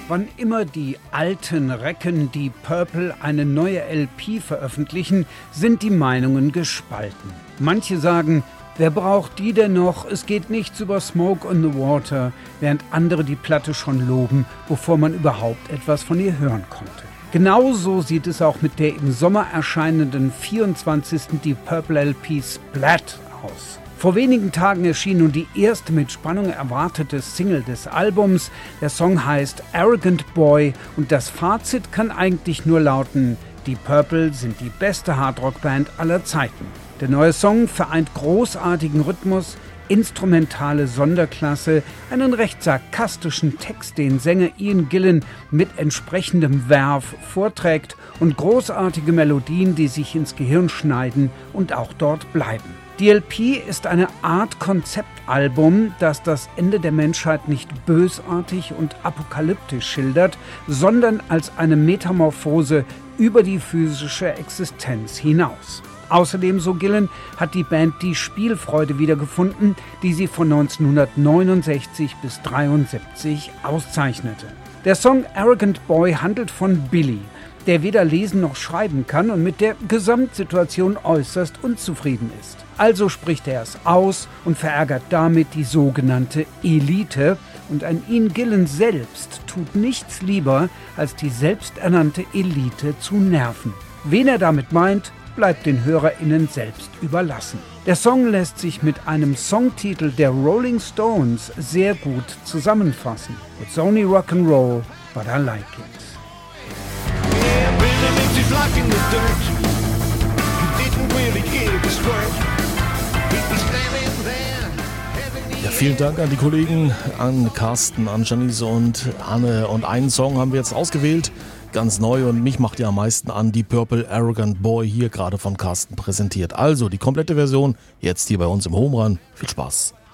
Wann immer die alten Recken Deep Purple eine neue LP veröffentlichen, sind die Meinungen gespalten. Manche sagen, wer braucht die denn noch? Es geht nichts über Smoke on the Water, während andere die Platte schon loben, bevor man überhaupt etwas von ihr hören konnte. Genauso sieht es auch mit der im Sommer erscheinenden 24. Deep Purple LP Splat aus. Vor wenigen Tagen erschien nun die erste mit Spannung erwartete Single des Albums. Der Song heißt Arrogant Boy und das Fazit kann eigentlich nur lauten: Deep Purple sind die beste Hardrock-Band aller Zeiten. Der neue Song vereint großartigen Rhythmus, instrumentale Sonderklasse, einen recht sarkastischen Text, den Sänger Ian Gillan mit entsprechendem Verve vorträgt, und großartige Melodien, die sich ins Gehirn schneiden und auch dort bleiben. Die LP ist eine Art Konzeptalbum, das das Ende der Menschheit nicht bösartig und apokalyptisch schildert, sondern als eine Metamorphose über die physische Existenz hinaus. Außerdem, so Gillan, hat die Band die Spielfreude wiedergefunden, die sie von 1969 bis 1973 auszeichnete. Der Song Arrogant Boy handelt von Billy, der weder lesen noch schreiben kann und mit der Gesamtsituation äußerst unzufrieden ist. Also spricht er es aus und verärgert damit die sogenannte Elite, und ein Ian Gillan selbst tut nichts lieber, als die selbsternannte Elite zu nerven. Wen er damit meint, bleibt den HörerInnen selbst überlassen. Der Song lässt sich mit einem Songtitel der Rolling Stones sehr gut zusammenfassen. It's only rock'n'roll, but I like it. Ja, vielen Dank an die Kollegen, an Carsten, an Janice und Anne. Und einen Song haben wir jetzt ausgewählt, ganz neu, und mich macht ja am meisten an Deep Purple Arrogant Boy, hier gerade von Carsten präsentiert. Also die komplette Version jetzt hier bei uns im Home Run. Viel Spaß.